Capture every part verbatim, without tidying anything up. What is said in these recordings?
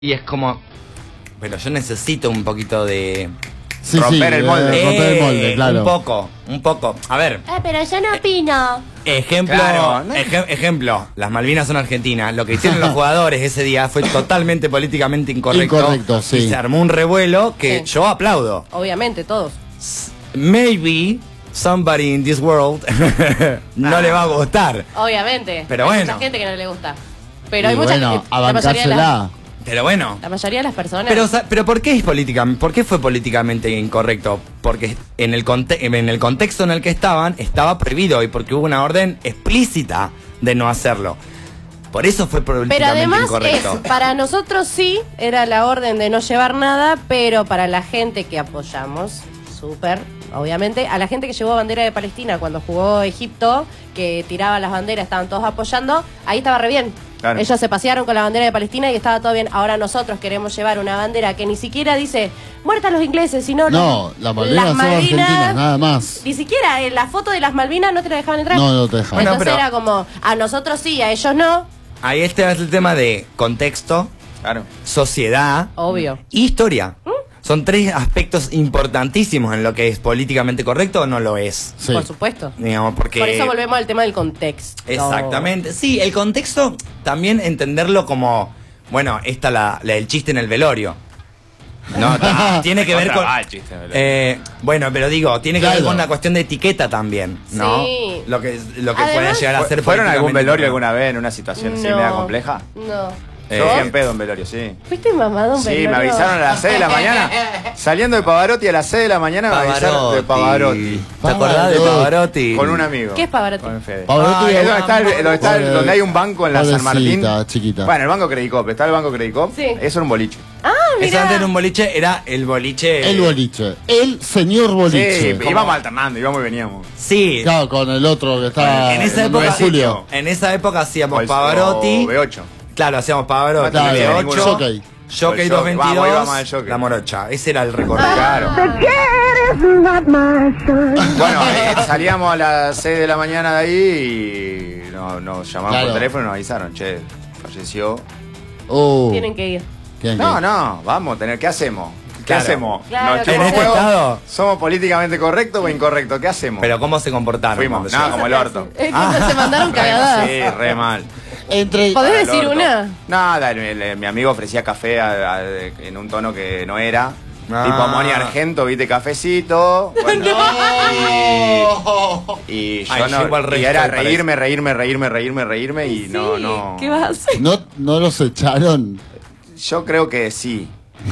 Y es como, pero yo necesito un poquito de... Sí, romper sí, el molde. eh, romper el molde, claro. Un poco, un poco. A ver. Eh, pero yo no opino. Ejemplo, Claro, ¿no? eje- ejemplo, las Malvinas son argentinas. Lo que hicieron los jugadores ese día fue totalmente políticamente incorrecto. Incorrecto, sí. Y se armó un revuelo que Sí. yo aplaudo. Obviamente, todos. Maybe somebody in this world no Ah. le va a gustar. Obviamente. Pero hay bueno. mucha gente que no le gusta. Pero hay Y mucha bueno, gente. a La mayoría, de las, bancársela. Pero bueno. la mayoría de las personas. Pero, sa- pero ¿por qué es política? ¿Por qué fue políticamente incorrecto? Porque en el, conte- en el contexto en el que estaban estaba prohibido y porque hubo una orden explícita de no hacerlo. Por eso fue Pero políticamente además incorrecto. es, para nosotros sí era la orden de no llevar nada, pero para la gente que apoyamos, súper, obviamente, a la gente que llevó bandera de Palestina cuando jugó Egipto, que tiraba las banderas, estaban todos apoyando, ahí estaba re bien. Claro. Ellos se pasearon con la bandera de Palestina y estaba todo bien. Ahora nosotros queremos llevar una bandera que ni siquiera dice muertas los ingleses, sino No, las Malvinas son argentinas, nada más. Ni siquiera en la foto de las Malvinas no te la dejaban entrar. No, no te dejaban. Entonces Bueno, pero- era como, a nosotros sí, a ellos no. Ahí este es el tema de contexto, Claro. sociedad Obvio. y historia. Son tres aspectos importantísimos en lo que es políticamente correcto o no lo es. Sí. Por supuesto. Digamos, porque... Por eso volvemos al tema del contexto. Exactamente. Sí, el contexto también entenderlo como, bueno, esta la, la el chiste en el velorio. No, ta- tiene que ver Otra con va el chiste en el velorio. eh, bueno, pero digo, tiene que ver Claro. con una cuestión de etiqueta también, ¿no? Sí. Lo que lo que Además- puede llegar a ser ¿Fueron a algún políticamente velorio correcto. alguna vez en una situación así No. media compleja? No. Eh, Yo fui en pedo en velorio, sí. ¿Fuiste mamado un Sí, me velorio? avisaron a las seis de la mañana. Saliendo de Pavarotti a las seis de la mañana me avisaron de Pavarotti. ¿Te acordás de Pavarotti? Con un amigo. ¿Qué es Pavarotti? Con Fede. Pavarotti Ah, es es- donde, está el- donde, está el- Pobre- donde hay un banco en la San Martín. pobrecita, chiquita. Bueno, el banco Credicop. Está el banco Credicop. Sí. Eso era un boliche. Ah, Ese mira. antes de un boliche era el boliche. El boliche. El señor boliche. Sí, íbamos alternando, íbamos y veníamos. Sí. Claro, con el otro que está En esa el nueve época, de julio. en esa época hacíamos O el- Pavarotti. o B ocho. Claro, hacíamos Pavarotti, Claro, B ocho, ninguno. Jockey. Jockey O el dos Jockey. veintidós, Vamos, ahí vamos al Jockey. La Morocha. Ese era el recorrido. Claro. Bueno, eh, salíamos a las seis de la mañana de ahí y nos, nos llamaron Claro. por teléfono y nos avisaron, che, falleció. Oh, Tienen que ir. ¿quién No, qué? no, vamos, tener, ¿qué hacemos? ¿Qué Claro. hacemos? Claro, ¿Nos ¿qué chupa En este huevo? estado. ¿Somos políticamente correctos o incorrectos? ¿Qué hacemos? Pero ¿cómo se comportaron? Fuimos, cuando no, llegaron? como el orto. Es que se mandaron cagadas. Sí, re mal. Entre... ¿Podés Para el decir orto. una? Nada, el- el- mi amigo ofrecía café a- a- en un tono que no era. Ah. Tipo Moni Argento, viste, cafecito. Bueno, y, y yo Ay, llevo al no. Y resto, era me parece. reírme, reírme, reírme, reírme, reírme y no, Sí, no. ¿qué vas a hacer? ¿No, ¿No los echaron? Yo creo que sí.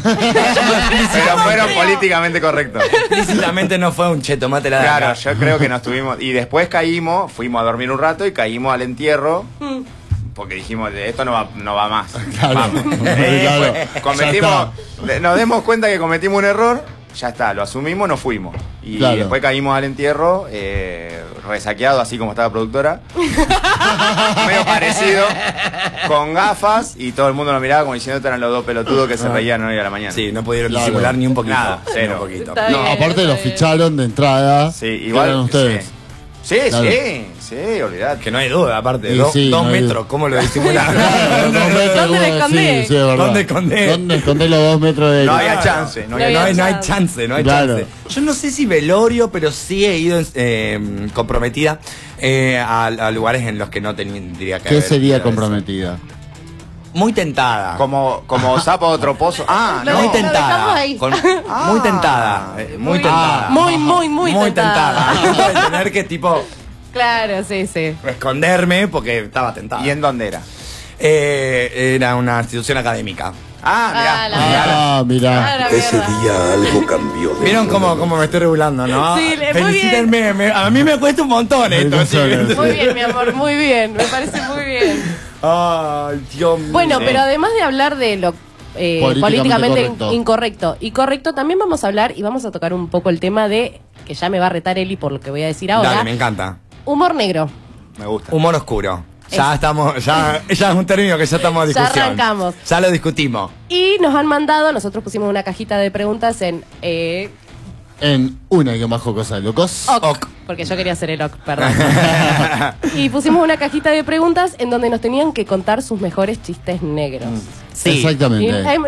Pero fueron políticamente correctos. Explícitamente no fue un che, tomate la de Claro, acá. yo creo que nos tuvimos. Y después caímos, fuimos a dormir un rato y caímos al entierro. Porque dijimos, esto no va, no va más. Claro. Vamos. Claro. Eh, Ya cometimos, nos demos cuenta que cometimos un error, ya está, lo asumimos, nos fuimos. Y Claro. después caímos al entierro, eh, resaqueado, así como estaba la productora. Medio parecido, con gafas, y todo el mundo nos miraba como diciendo que eran los dos pelotudos que se reían hoy a la mañana. Sí, no pudieron Claro. disimular ni un poquito. Nada, Ni cero. un poquito. Está No, bien, aparte está los bien. ficharon de entrada. Sí, que igual. eran ustedes. Sí, sí, Claro. sí, sí, olvidate. Que no hay duda, aparte. Y do- sí, dos no hay metros, duda. ¿cómo lo disimularon? Claro, dos metros, ¿Dónde ¿cómo? le escondés? Sí, sí, es verdad. ¿Dónde escondés? ¿Dónde escondés los dos metros de No aire? había chance, no No había No hay, no hay chance. chance, no hay Claro. chance. Yo no sé si velorio, pero sí he ido eh, comprometida eh, a, a lugares en los que no tendría que ¿Qué haber sería ido. comprometida? Muy tentada. Como, como sapo de otro pozo. Ah, No, no. muy lo tentada. dejamos ahí. Con- Ah. muy tentada. eh, muy, Muy- tentada. muy, muy, muy Muy tentada. tentada. De tener que, tipo, Claro, sí, sí. esconderme porque estaba tentada. ¿Y en dónde era? Eh, era una institución académica. Ah, mirá. Ah, la mirá. Ah, mirá. Ah, la Ese mierda. día algo cambió. ¿Vieron cómo, cómo me estoy regulando, no? Sí, le- muy Felicítenme, me- a mí me cuesta un montón esto. Felicitaciones. chicos. Muy bien, mi amor, muy bien. Me parece muy bien. Ay, Dios mío. Bueno, Sí. pero además de hablar de lo eh, Políticamente políticamente, correcto. in- incorrecto y correcto, también vamos a hablar y vamos a tocar un poco el tema de, que ya me va a retar Eli por lo que voy a decir ahora, Dale, me encanta. humor negro. Me gusta. Humor oscuro. Ya Es- estamos, ya, ya es un término que ya estamos en Ya discusión. arrancamos. Ya lo discutimos. Y nos han mandado, nosotros pusimos una cajita de preguntas en eh, En una que bajo cosa de locos. Ok. Ok. Porque yo quería ser Enoch, perdón. Y pusimos una cajita de preguntas en donde nos tenían que contar sus mejores chistes negros. Sí. Exactamente. Y hay